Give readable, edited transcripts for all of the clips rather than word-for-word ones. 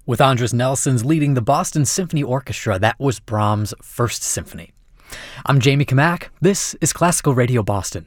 With Andres Nelson's leading the Boston Symphony Orchestra. That was Brahms' First Symphony. I'm Jamie Kamak. This is Classical Radio Boston.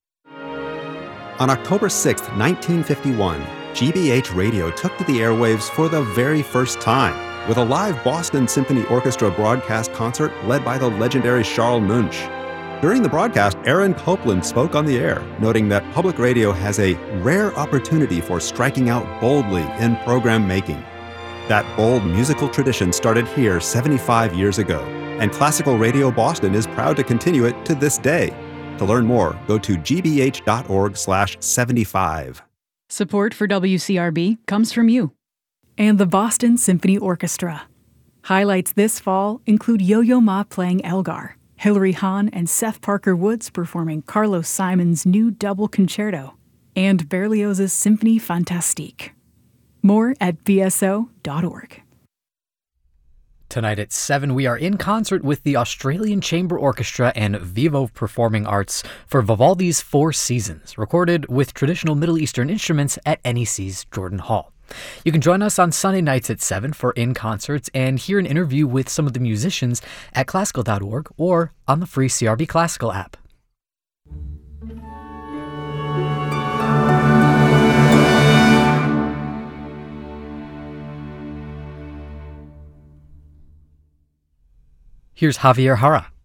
On October 6, 1951, GBH Radio took to the airwaves for the very first time with a live Boston Symphony Orchestra broadcast concert led by the legendary Charles Munch. During the broadcast, Aaron Copland spoke on the air, noting that public radio has a rare opportunity for striking out boldly in program making. That bold musical tradition started here 75 years ago, and Classical Radio Boston is proud to continue it to this day. To learn more, go to gbh.org/75. Support for WCRB comes from you and the Boston Symphony Orchestra. Highlights this fall include Yo-Yo Ma playing Elgar, Hilary Hahn and Seth Parker Woods performing Carlos Simon's new double concerto, and Berlioz's Symphonie Fantastique. More at bso.org. Tonight at 7, we are in concert with the Australian Chamber Orchestra and Vivo Performing Arts for Vivaldi's Four Seasons, recorded with traditional Middle Eastern instruments at NEC's Jordan Hall. You can join us on Sunday nights at 7 for in-concerts and hear an interview with some of the musicians at classical.org or on the free CRB Classical app. Here's Javier Jara.